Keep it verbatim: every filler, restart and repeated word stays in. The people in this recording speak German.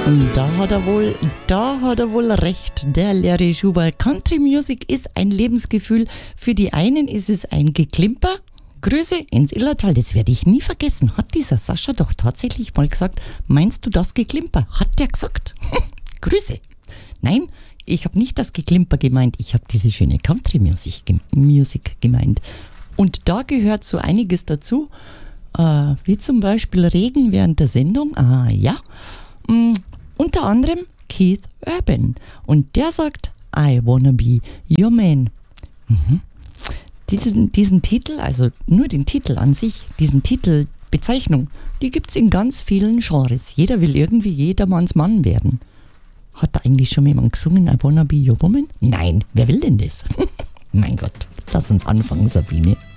Da hat er wohl, da hat er wohl recht, der Larry Schubert. Country Music ist ein Lebensgefühl. Für die einen ist es ein Geklimper. Grüße ins Illertal, das werde ich nie vergessen. Hat dieser Sascha doch tatsächlich mal gesagt, meinst du das Geklimper? Hat der gesagt. Grüße. Nein, ich habe nicht das Geklimper gemeint, ich habe diese schöne Country Music, Music gemeint. Und da gehört so einiges dazu, äh, wie zum Beispiel Regen während der Sendung. Ah ja, mm, unter anderem Keith Urban. Und der sagt, I wanna be your man. Mhm. Diesen, diesen Titel, also nur den Titel an sich, diesen Titel, Bezeichnung, die gibt es in ganz vielen Genres. Jeder will irgendwie jedermanns Mann werden. Hat da eigentlich schon jemand gesungen, I wanna be your woman? Nein, wer will denn das? Mein Gott, lass uns anfangen, Sabine.